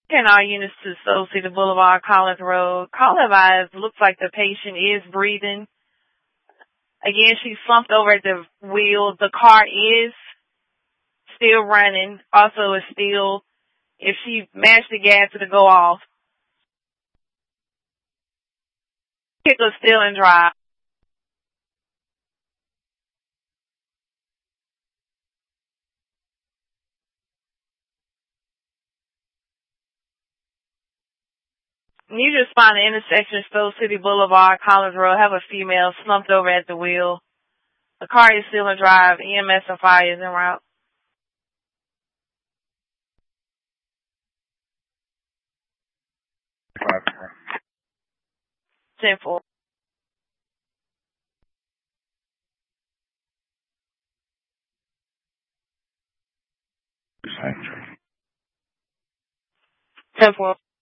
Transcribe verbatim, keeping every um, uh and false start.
Can all units to Soul City Boulevard, Collins Road. Call advised, looks like the patient is breathing. Again, she's slumped over at the wheel. The car is still running. Also, it's still, if she mashed the gas, it'll go off. Vehicle's still in drive. You just find the intersection, Soul City Boulevard, Collins Road. Have a female slumped over at the wheel. The car is still in drive. E M S and fire is en route. ten four. ten four.